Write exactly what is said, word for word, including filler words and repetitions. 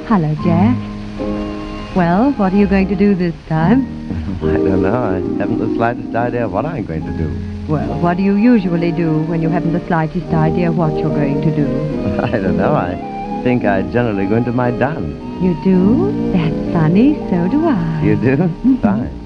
Hello, Jack. Well, what are you going to do this time? I don't know. I haven't the slightest idea of what I'm going to do. Well, what do you usually do when you haven't the slightest idea what you're going to do? I don't know. I think I generally go into my dance. You do? That's funny. So do I. You do? Fine.